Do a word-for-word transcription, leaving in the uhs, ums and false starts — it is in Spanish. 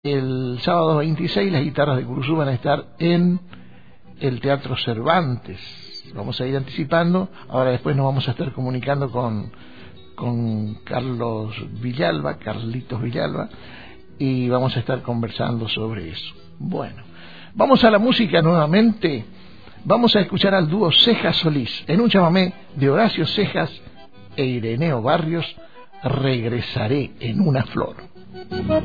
el sábado veintiséis las guitarras de Curuzú van a estar en el Teatro Cervantes. Vamos a ir anticipando. Ahora después nos vamos a estar comunicando con, con Carlos Villalba, Carlitos Villalba, y vamos a estar conversando sobre eso. Bueno, vamos a la música nuevamente. Vamos a escuchar al dúo Cejas Solís en un chamamé de Horacio Cejas e Ireneo Barrios, Regresaré en una flor.